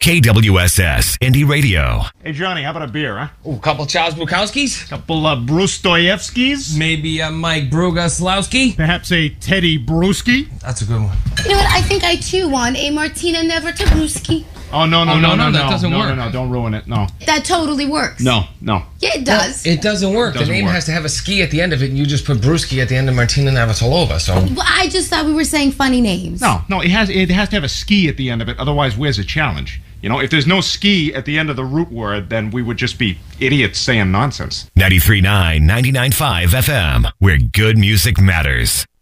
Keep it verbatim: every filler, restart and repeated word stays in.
K W S S Indie Radio. Hey, Johnny, how about a beer, huh? Ooh, couple Charles Bukowskis? Couple of Bruce Dostoevskis? Maybe a Mike Brugaslowski? Perhaps a Teddy Bruschi? That's a good one. You know what? I think I too want a Martina Navratilowski. Oh, no, no, Oh, no, no, no, no, that no, doesn't no, work. no, no, don't ruin it, no. That totally works. No, no. Yeah, it does. It doesn't work. Doesn't the name work. has to have a ski at the end of it, and you just put Brewski at the end of Martina Navratilova, so... Well, I just thought we were saying funny names. No, no, it has, it has to have a ski at the end of it, otherwise where's the challenge? You know, if there's no ski at the end of the root word, then we would just be idiots saying nonsense. ninety-three point nine, ninety-nine point five F M, where good music matters.